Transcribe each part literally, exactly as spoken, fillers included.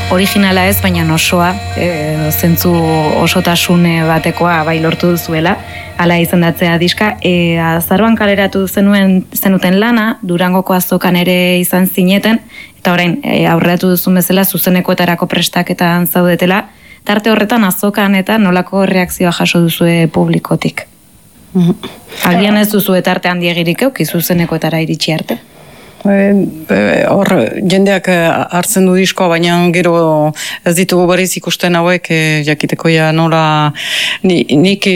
originala ez, baina osoa, e, zentzu osotasune batekoa bai lortu duzuela, hala izendatzea diska. E, azaroan kaleratu zenuen zenuten lana, Durangoko azokan ere izan zineten, eta orain e, aurreratu duzun bezala zuzenekoetarako prestaketan zaudetela, tarte horretan azokan eta nolako reakzioa jaso duzue publikotik? Agian ez duzu etarte handiegirik euki zuzenekoetara iritsi arte? Hor, jendeak hartzen du diskoa, baina gero ez ditugu berriz ikusten hauek, jakiteko ja nola nik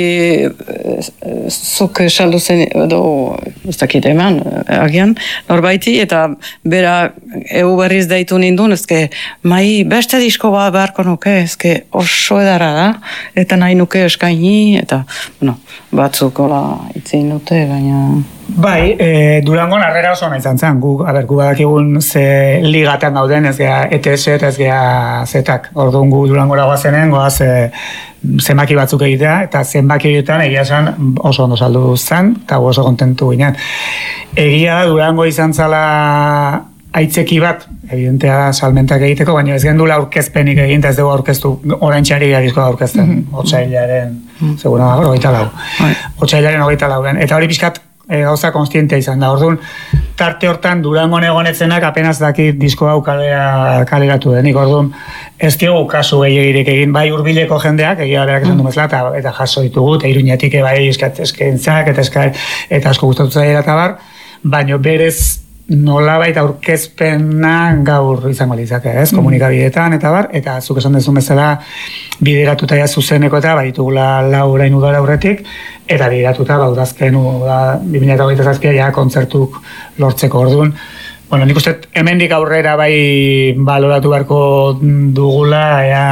zuk saldu zen, edo ez dakit eman, agian, norbaiti, eta bera egu berriz deitu nindun, ezke, mai beste disko bat beharko nuke, ezke oso edara da, eta nahi nuke eskaini, eta, bueno, batzuk hola itzein dute, baina... Bai, e, Durangon harrera oso nahi zantzen, gu, a ber, gu badakigun ze ligatan dauden, ez gea E T S eta ez gea zetak. Orduan gu Durangora goazenen, goaz e, zenbaki batzuk egitea, eta zenbaki egitean egia esan oso ondo saldu zen, eta gu oso kontentu ginen. Egia da, Durango izan zala aitzeki bat, evidentea salmentak egiteko, baina ez gendula aurkezpenik egin, ez dugu aurkeztu oraintxari diskoa aurkezten, otsailaren, segura, hogeita lau. Otsailaren hogeita lauen. Eta hori pixkat, E, gauza konstientea izan da. Orduan, tarte hortan Durangon egonetzenak apenas dakit disko hau kalera, kaleratu denik. Orduan, ez diogu kasu gehiagirik egin, bai hurbileko jendeak, egia berak esan du bezala, eta, eta jaso ditugu, eta Iruñetik bai eskentzak, eta, eska, eta asko gustatu zaila eta bar, baina berez nolabait aurkezpena gaur izango litzake, ez? Komunikabideetan eta bar, eta zuk esan dezun bezala bideratuta ja zuzeneko eta baditugula lau orain udara aurretik, eta bideratuta baudazken bi mila hogeita zazpia ja kontzertuk lortzeko. Orduan. Bueno, nik uste hemendik aurrera bai baloratu beharko dugula, ea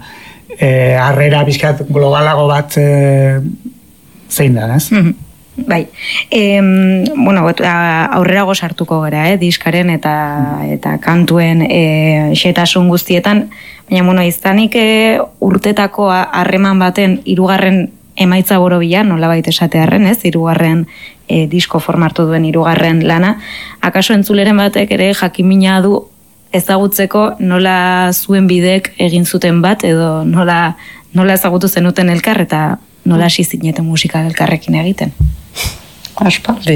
e, harrera pixkat globalago bat e, zein da, ez? Mm-hmm. Bai, e, bueno, aurrerago sartuko gara, eh, diskaren eta eta kantuen e, xetasun guztietan, baina, bueno, izanik e, urtetako harreman baten hirugarren emaitza borobila, nolabait esatearren, ez, hirugarren e, disko formartu duen hirugarren lana, akaso entzuleren batek ere jakimina du ezagutzeko nola zuen bidek egin zuten bat, edo nola, nola ezagutu zenuten elkar, eta nola hasi zineten musika elkarrekin egiten. Aspaldi.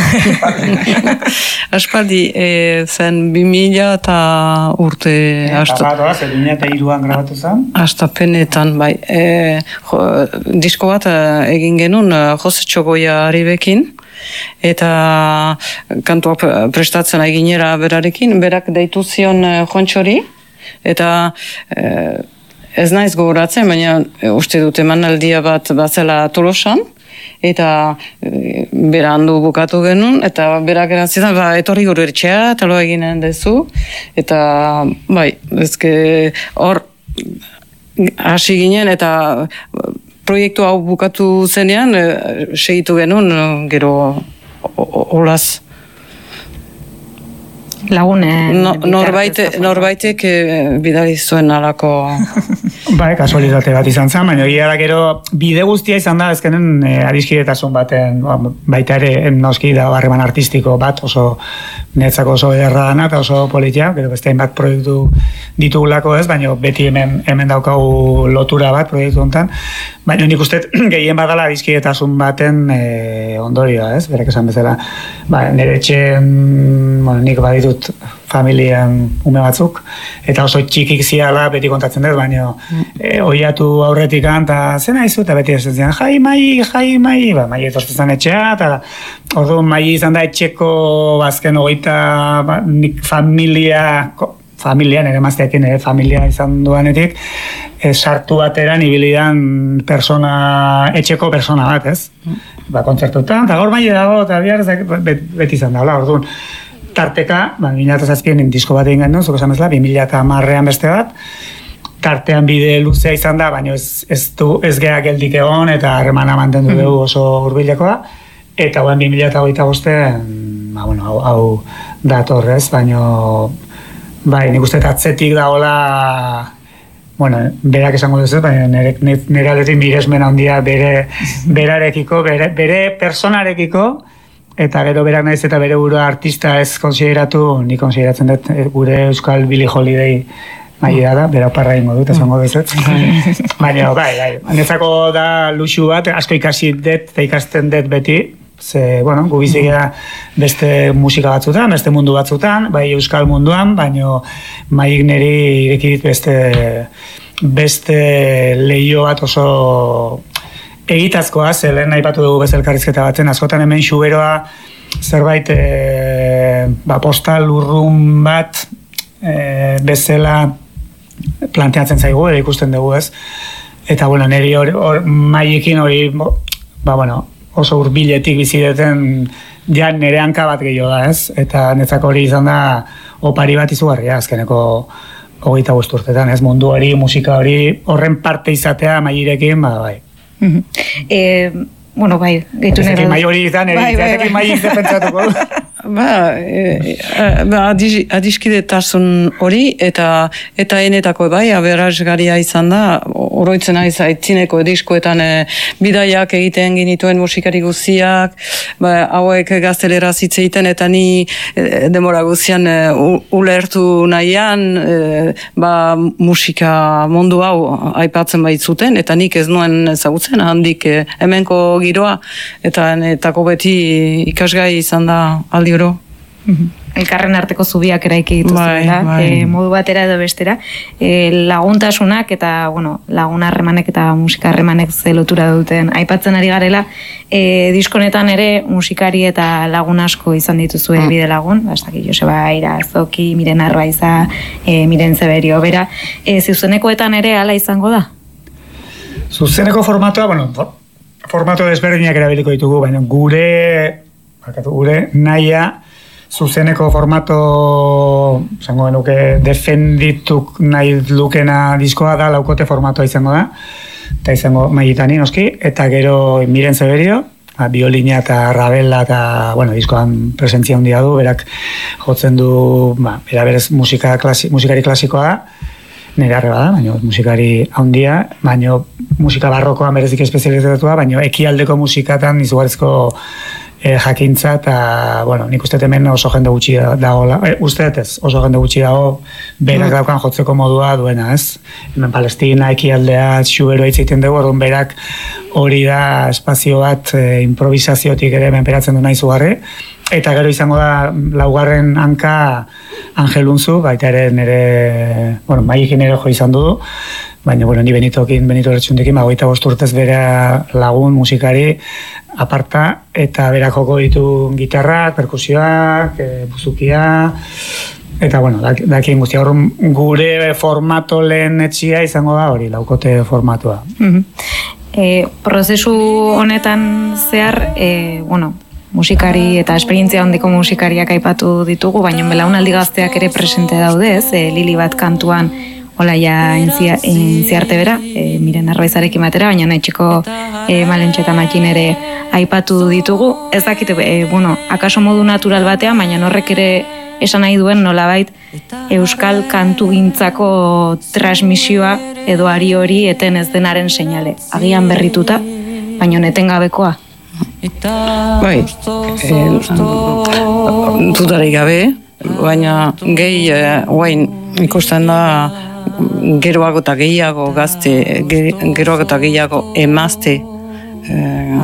Aspaldi, e, zen bi mila eta urte... Eta bat, zen bi mila eta hiruan grabatu zen? Astapenetan, bai. E, jo, disko bat egin genuen Jose Txogoia Aribekin, eta kantuak prestatzen eginera berarekin, berak deitu zion Jontxori, eta... E, ez naiz gogoratzen, baina uste dut emanaldia bat bazela Tolosan, eta e, bera handu bukatu genuen, eta berak erantzietan, ba, etorri gure etxea, eta loa eginen dezu, eta bai, ezke hor hasi ginen, eta proiektu hau bukatu zenean, e, segitu genuen, gero olaz. Lagune... No, norbaitek norbaite bidali zuen alako... Bai, kasualitate bat izan zen, baina egia da gero bide guztia izan da ezkenen e, adiskidetasun baten, baita ere noski da harreman artistiko bat, oso netzako oso ederra dana eta oso politia, gero beste hainbat proiektu ditugulako ez, baina beti hemen, hemen daukagu lotura bat proiektu honetan, baina nik uste gehien badala adiskidetasun baten e, ondorioa ez, berak esan bezala, ba, nire etxen, bueno, nik baditut familian ume batzuk, eta oso txikik ziala beti kontatzen dut, baina e, oiatu aurretik eta zena izu, eta beti esan zian, jai mai, jai mai, ba, mai etortzen etxea, eta orduan mai izan da etxeko bazken hogeita, ba, nik familia, familian ere mazteekin, ere familia izan duanetik, e, sartu bateran ibilidan persona, etxeko persona bat, ez? Ba, kontzertutan, eta gaur mai dago, eta bihar beti izan da, orduan, tarteka, ba, bi mila zazpian disko bat egin genuen, zuko esan bezala, bi mila hamarrean beste bat, tartean bide luzea izan da, baina ez, ez, du, ez gea geldik egon, eta harremana mantendu dugu oso hurbilekoa, eta guen bi mila hogeita bostean, ba, bueno, hau, hau datorrez, baina, bai, nik uste atzetik dagoela, bueno, berak esango duzu, baina nire, nire aldetik miresmen handia bere, berarekiko, bere, bere personarekiko, eta gero berak naiz eta bere burua artista ez konsideratu, ni konsideratzen dut gure Euskal Billie Holiday Maia da, bera parra ingo dut, esango bezet. Baina, bai, bai, netzako da luxu bat, asko ikasi dut, eta ikasten dut beti, ze, bueno, gu bizi gara beste musika batzutan, beste mundu batzutan, bai euskal munduan, baina Maik niri ireki dit beste, beste leio bat oso egitazkoa, ze lehen aipatu dugu bezalkarrizketa batzen, askotan hemen xuberoa zerbait e, ba, postal urrun bat e, bezala planteatzen zaigu, edo ikusten dugu ez. Eta, bueno, niri hor, hor Maiekin hori, ba, bueno, oso hurbiletik bizideten ja nire hanka bat gehiago da, ez? Eta netzako hori izan da opari bat izugarria, azkeneko hogeita bost urtetan, ez? Mundu hori, musika hori, horren parte izatea Mairekin, ba, bai. Eh, bueno, bai, gaitu nire. Ezekin mai hori izan, ezekin mai izan pentsatuko. Ba, e, ba adiz, adiskidetasun hori eta eta enetako bai, aberasgaria izan da, oroitzen aiz aitzineko diskoetan e, bidaiak egiten ginituen musikari guztiak, ba, hauek gaztelera hitz egiten eta ni e, demora guztian e, ulertu nahian, e, ba, musika mundu hau aipatzen baitzuten, eta nik ez nuen ezagutzen, handik e, hemenko giroa, eta enetako beti ikasgai izan da aldi oro. Elkarren arteko zubiak eraiki dituzela, bai, bai. E, modu batera edo bestera, e, laguntasunak eta, bueno, lagun harremanek eta musika harremanek ze lotura duten aipatzen ari garela, e, diskonetan ere musikari eta lagun asko izan dituzue mm. bide lagun, bastaki Joseba Irazoki, Miren Arbaiza, e, Miren Zeberio, bera, e, zuzenekoetan ere hala izango da? Zuzeneko formatoa, bueno, formato desberdinak erabiliko ditugu, baina gure, gure nahia zuzeneko formato, zango genuke, defendituk nahi lukena diskoa da, laukote formatoa izango da, eta izango Maietani noski, eta gero Miren Zeberio, a, biolina eta rabela eta, bueno, diskoan presentzia handia du, berak jotzen du, ba, bera berez musika klasi, musikari klasikoa da, nire arreba da, baina musikari handia, baina musika barrokoan berezik espezializatua, baina ekialdeko musikatan izugarrizko e, jakintza, eta, bueno, nik uste hemen oso jende gutxi dago, e, uste ez, oso jende gutxi dago, berak mm. daukan jotzeko modua duena, ez? Hemen Palestina, ekialdea, xuberoa hitz egiten dugu, orduan berak hori da espazio bat e, improvisaziotik ere menperatzen du nahi zugarri, eta gero izango da laugarren hanka Angel Unzu, baita ere nire, bueno, Maiekin ere jo izan du, baina, bueno, ni Benitokin, Benito Lertxundekin, hogeita bost urtez bera lagun musikari aparta, eta berak joko ditu gitarrak, perkusioak, e, buzukia, eta, bueno, dakien guztia, hor gure formato lehen etxia izango da hori, laukote formatua. Mm-hmm. e, prozesu honetan zehar, e, bueno, musikari eta esperientzia handiko musikariak aipatu ditugu, baina belaunaldi gazteak ere presente daude, ez? E, Lili bat kantuan Olaia intziarte bera, e, Miren Arbaizarekin batera, baina etxeko e, Malentxe eta Makin ere aipatu ditugu. Ez dakit, e, bueno, akaso modu natural batean, baina horrek ere esan nahi duen nolabait euskal kantugintzako transmisioa edo ari hori eten ez denaren seinale. Agian berrituta, baina etengabekoa. Bai, e, dudarik gabe, baina gehi guain ikusten da geroago eta gehiago gazte, geroago eta gehiago emazte e,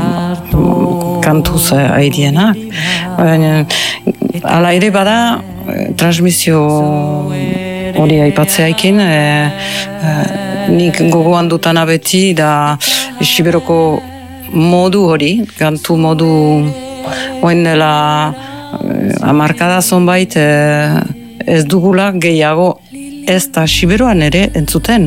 kantuz airienak. Baina, ala ere bada, transmisio hori aipatzeaikin, e, e, nik gogoan dutana beti da Siberoko modu hori, kantu modu oen dela hamarkada zonbait e, ez dugula gehiago ez da Siberuan ere entzuten.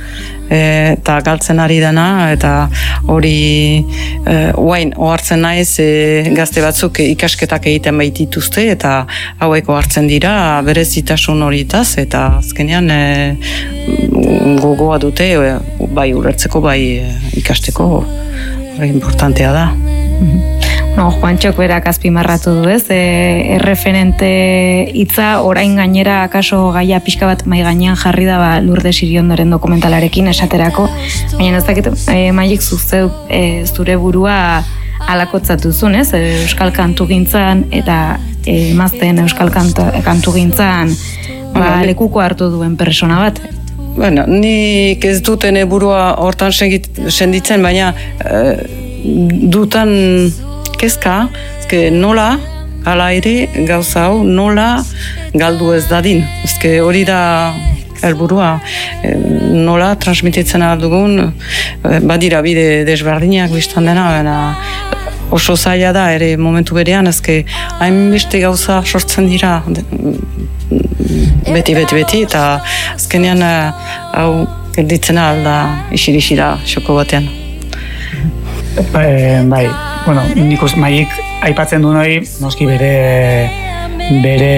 Eta e, galtzen ari dena, eta hori e, oain ohartzen naiz e, gazte batzuk ikasketak egiten baitituzte, eta haueko hartzen dira berezitasun horietaz, eta azkenean e, gogoa dute e, bai ulertzeko, bai e, ikasteko hori importantea da. No, Juantxok berak azpimarratu du, ez? E, erreferente hitza orain gainera akaso gaia pixka bat mai gainean jarri da ba, Lourdes Iriondoren dokumentalarekin esaterako, baina ez dakit e, Maik zuzeu e, zure burua alakotzatu zuen, ez? E, euskal kantugintzan eta emazten euskal kantu, kantugintzan ba, lekuko hartu duen persona bat. Bueno, nik ez duten burua hortan senditzen, baina e, dutan kezka, ezke nola, hala ere, gauza hau, nola galdu ez dadin. Ezke hori da helburua, e, nola transmititzen aldugun, e, badira bide desberdinak biztan dena, baina oso zaila da, ere momentu berean, ezke hainbeste gauza sortzen dira, beti, beti, beti, eta azkenean hau gelditzen alda isiri-isira xoko batean. Ba, e, bai, bueno, nik uste maik aipatzen du noi, noski bere bere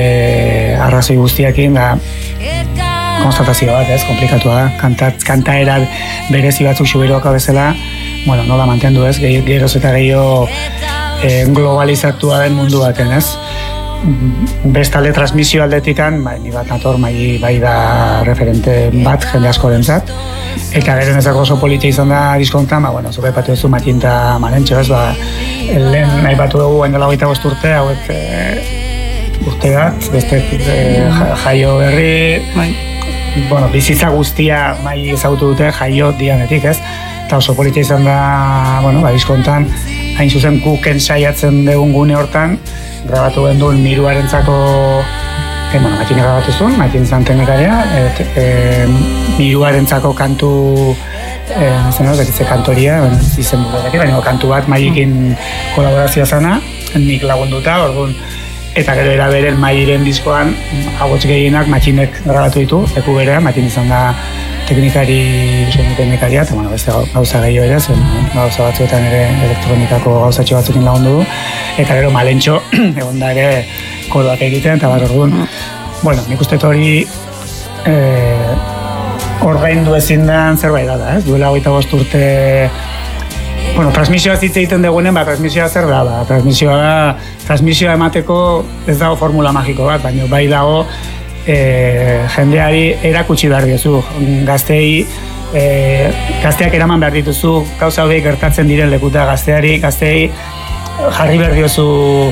arrazoi guztiakin, da konstatazio bat, ez, komplikatua da, Kanta, kantaera berezi batzuk xuberoak bezala, bueno, nola mantendu ez, geroz eta gehiago e, globalizatua den mundu baten, ez? Bestalde transmisio aldetikan, bai, ni bat nator, bai, bai da referente bat jende asko dentzat. Eta gero nezako oso politia izan da diskontan, ba, bueno, zuke aipatu duzu Matinta Malentxo, ez, ba, lehen nahi batu dugu hain dela hogeita bost urte, hauek e, urte bat, beste e, jaio berri, bai, bueno, bizitza guztia bai ezagutu dute jaio dianetik, ez? Eta oso politia izan da, bueno, ba, diskontan, hain zuzen kuken saiatzen dugun gune hortan, grabatu genduen miruarentzako, e, bueno, Matine grabatu zuen, Matin zan teknikaria, et, e, miruarentzako kantu, e, zen hor, bekitze kantoria, izen bukatak, baina kantu bat mailekin kolaborazioa zana, nik lagunduta, orduan, eta gero eraberen mairen diskoan, agots gehienak Matinek grabatu ditu, eku berean, Matin izan da teknikari, soinu teknikaria, eta bueno, beste gauza gehiago ere, zen gauza batzuetan ere elektronikako gauzatxo batzukin lagundu du, eta gero Malentxo, egon da ere koloak egiten, eta bar orduan, bueno, nik uste hori eh, ordaindu ezin den zerbait da, ez? Duela hogeita bost urte, bueno, transmisioa hitz egiten dugunen, ba, transmisioa zer da, ba, transmisioa da, transmisioa emateko ez dago formula magiko bat, baina bai dago E, jendeari erakutsi behar diozu, gazteei, e, gazteak eraman behar dituzu, gauza hauek gertatzen diren lekuta gazteari, gazteei jarri behar diozu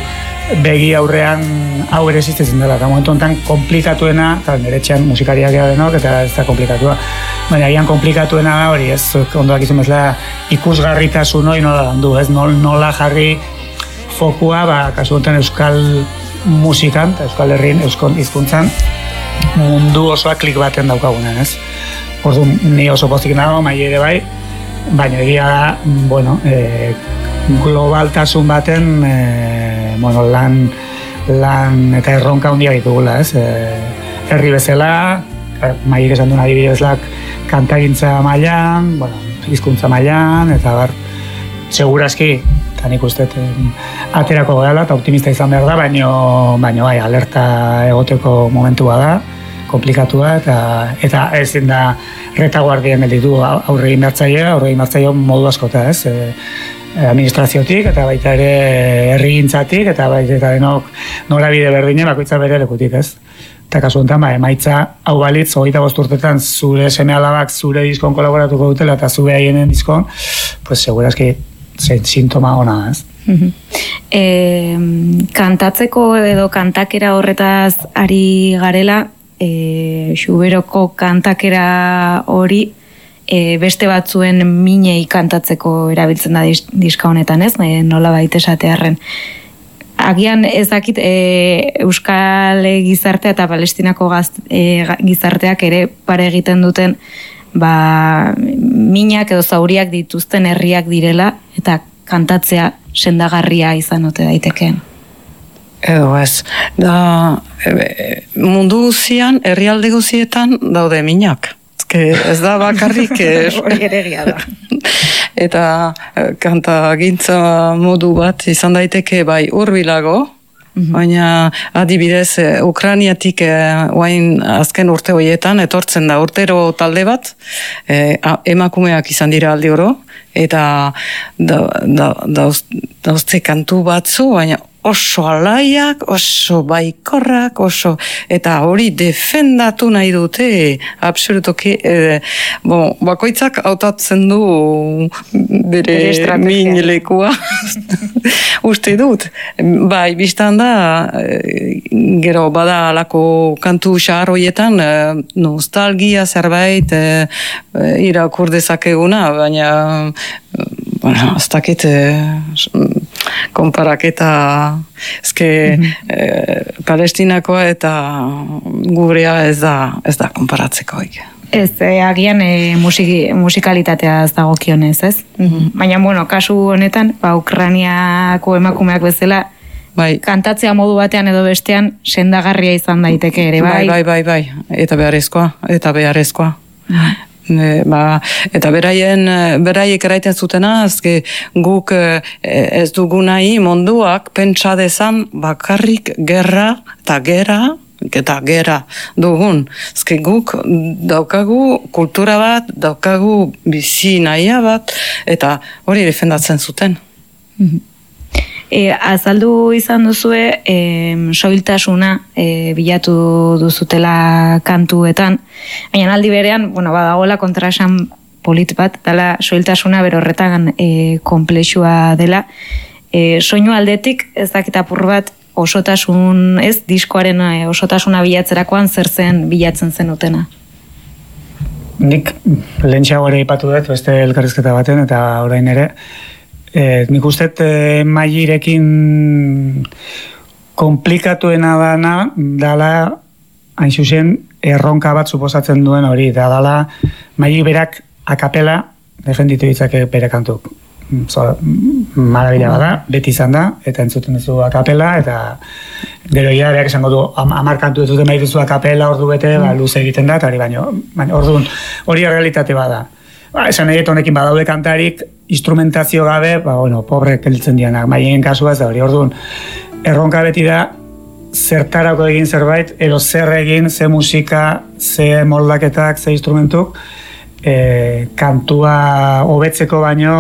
begi aurrean hau ere existitzen dela, eta momentu honetan komplikatuena, eta nire etxean musikariak ega denok, eta ez da komplikatua, baina agian komplikatuena da hori, ez, ondoak izan bezala ikusgarritasun hori nola dandu, ez, nola jarri fokua, ba, kasu honetan euskal musikan, euskal herrin, euskal hizkuntzan, mundu osoa klik baten daukagunen, ez? Orduan, ni oso pozik nago, mai ere bai, baina egia da, bueno, e, globaltasun baten, e, bueno, lan, lan eta erronka handia ditugula, ez? E, herri bezala, mai ere esan duen adibidezlak, kantagintza mailan, bueno, hizkuntza mailan, eta bar, segurazki, eta nik uste aterako gara eta optimista izan behar da, baino, baino bai, alerta egoteko momentua da, komplikatua, eta, eta ezin da retaguardian gelditu aurre egin bertzailea, aurre egin bertzailea modu askota, ez? E, administraziotik, eta baita ere herrigintzatik, eta baita eta denok norabide berdine bakoitza bere lekutik, ez? Eta kasu honetan, ba, emaitza hau balitz, hogeita bost urtetan zure seme alabak zure diskon kolaboratuko dutela eta zure haienen diskon, pues segurazki sintoma ona, ez? Uh-huh. E, kantatzeko edo kantakera horretaz ari garela, e, Xuberoko kantakera hori e, beste batzuen minei kantatzeko erabiltzen da diska honetan, ez? E, nola baita esatearren. Agian ezakit e, Euskal gizartea eta Palestinako gaz, e, gizarteak ere pare egiten duten ba, minak edo zauriak dituzten herriak direla eta kantatzea sendagarria izan ote daitekeen. Edo ez, da e, mundu guzian, herrialde guzietan daude minak. Ez da bakarrik hori ere egia da. Eta kantagintza modu bat izan daiteke bai hurbilago, baina adibidez Ukrainiatik oain azken urte horietan etortzen da urtero talde bat, emakumeak izan dira aldi oro, eta dauzte kantu batzu, baina oso alaiak, oso baikorrak, oso, eta hori defendatu nahi dute, absolutoki, e, bon, bakoitzak hautatzen du bere minilekua, uste dut. Bai, biztan da, gero bada alako kantu xahar horietan, nostalgia zerbait e, irakur dezakeguna, baina bueno, ez dakit konparaketa ezke mm-hmm. e, Palestinakoa eta gurea ez da, ez da konparatzeko. Ez, eh, agian e, musiki, musikalitatea ez dagokionez, ez? Mm-hmm. Baina, bueno, kasu honetan, ba, Ukrainiako emakumeak bezala, bai. Kantatzea modu batean edo bestean sendagarria izan daiteke ere, bai? Bai, bai, bai, bai. Eta beharrezkoa, eta beharrezkoa. Mm. E, ba, eta beraien, beraiek eraiten zutena, azke guk e, ez dugu nahi munduak pentsa dezan bakarrik gerra eta gera, eta gera dugun. Azke guk daukagu kultura bat, daukagu bizi nahia bat, eta hori defendatzen zuten. Mm-hmm. E, azaldu izan duzue e, soiltasuna e, bilatu duzutela kantuetan, baina aldi berean, bueno, badagoela kontraesan polit bat, dela soiltasuna berorretan e, komplexua dela. E, soinu aldetik ez dakit apur bat osotasun, ez, diskoaren e, osotasuna bilatzerakoan zer zen bilatzen zenutena? Nik lehentxeago ere ipatu dut, beste elkarrizketa baten, eta orain ere, E, nik uste e, mailerekin komplikatuena dana dala hain zuzen erronka bat suposatzen duen hori, da dala maile berak akapela defenditu ditzake bere kantuk. So, marabila bada, beti izan da, eta entzuten duzu akapela, eta gero ia berak esango du, amar kantu ez duten nahi duzu akapela ordu bete, ba, luze egiten da, eta hori baino, orduan, hori realitate bada. Ba, esan nahi honekin badaude kantarik, instrumentazio gabe, ba, bueno, pobre keltzen dianak, maien kasua ez da hori, orduan, erronka beti da, zertarako egin zerbait, edo zer egin, ze musika, ze moldaketak, ze instrumentuk, e, kantua hobetzeko baino,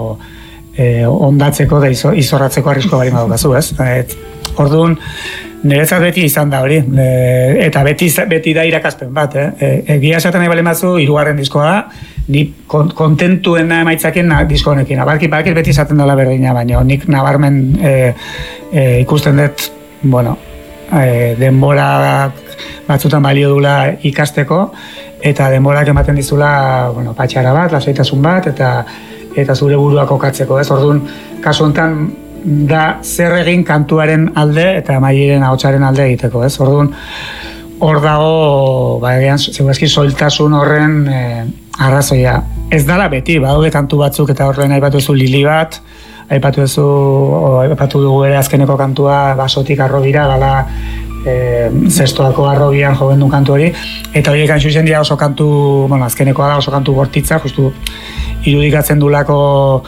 e, ondatzeko da izo, izorratzeko arrisko bari madokazu, ez? Et, orduan, niretzat beti izan da hori, e, eta beti, beti da irakaspen bat, eh? Egia esaten nahi bale mazu, hirugarren diskoa da, ni kontentuena emaitzaken disko honekin, abarki bakit beti izaten dela berdina, baina nik nabarmen e, e, ikusten dut, bueno, e, denbora batzutan balio dula ikasteko, eta denborak ematen dizula, bueno, patxara bat, lasaitasun bat, eta eta zure burua kokatzeko, ez? Orduan, kasu honetan, da zer egin kantuaren alde eta maileren ahotsaren alde egiteko, ez? Orduan, hor dago, ba, egean, segurazki soiltasun horren e, arrazoia. Ez dala beti, badaude kantu batzuk eta horren aipatu duzu Lili bat, aipatu duzu, aipatu dugu ere azkeneko kantua basotik arrobira, dala e, zestoako arrobian joven duen kantu hori, eta horiek hain zuzen dira oso kantu, bueno, azkenekoa da oso kantu bortitza, justu irudikatzen dulako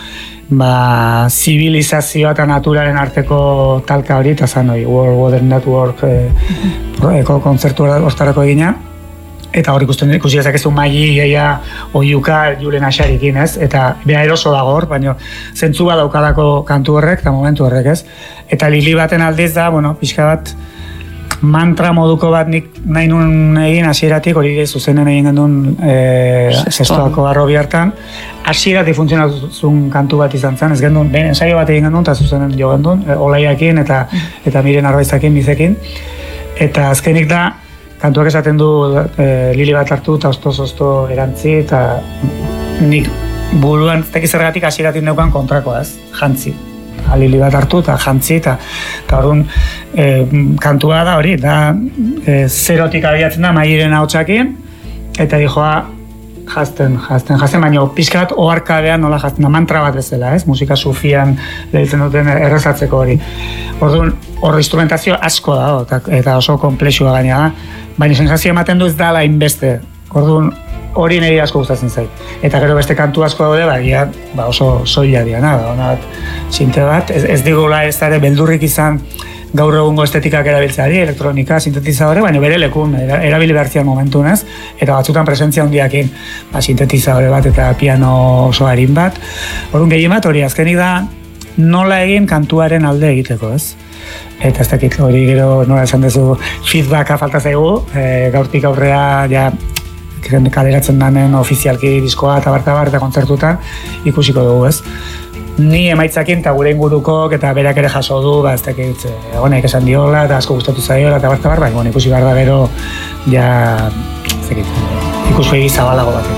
ba, zibilizazioa eta naturaren arteko talka hori, eta zan hori, World Water Network e, eko kontzertu hortarako egina, eta hor ikusten ikusi dezakezu maili geia oiuka Julen Axarikin, ez? Eta bera eroso dago hor, baina zentzu bat daukalako kantu horrek eta momentu horrek, ez? Eta Lili baten aldiz da, bueno, pixka bat mantra moduko bat nik nahi nun egin hasieratik, hori zuzenen egin gendun e, zestoako arrobi hartan, hasieratik funtzionatuzun kantu bat izan zen, ez gendun, ben ensaio bat egin gendun, eta zuzenen jo gendun, e, olaiakin eta, eta miren arbaizakin bizekin, eta azkenik da, kantuak esaten du e, Lili bat hartu eta osto-osto erantzi, eta nik buruan, ez tekiz zergatik hasieratik neukan kontrakoa, ez, jantzi. Lili bat hartu eta jantzi, eta orduan e, kantua da hori, da e, zerotik abiatzen da mairen ahotsakin, eta dijoa jazten, jazten, jazten, baina pixkat oharkabean nola jazten da, mantra bat bezala, ez? Musika sufian lehitzen duten errezatzeko hori. Orduan, hor instrumentazio asko da, eta, eta oso komplexua gaina da, baina sensazio ematen du ez dala inbeste. Orduan, hori niri asko gustatzen zait. Eta gero beste kantu asko daude, ba, ja, ba oso soila diana, da, ona bat, sinte bat, ez, ez digula ez da ere beldurrik izan gaur egungo estetikak erabiltzeari, elektronika, sintetizadore, baina bere lekun, erabili behartzian momentun, ez? Eta batzutan presentzia handiakin, ba, sintetizadore bat eta piano oso harin bat. Orduan gehien bat hori, azkenik da nola egin kantuaren alde egiteko, ez? eta ez dakit hori gero nola esan duzu feedbacka falta zaigu, e, gaurtik aurrea ja kaleratzen danen ofizialki diskoa eta bartabar eta kontzertutan ikusiko dugu, ez? Ni emaitzakin eta gure ingurukok eta berak ere jaso du, ba, ez dakit, honek esan diola eta asko gustatu zaiola eta bartabar, bai, bueno, ikusi behar da gero ja, ez dakit, ikuspegi zabalago batekin.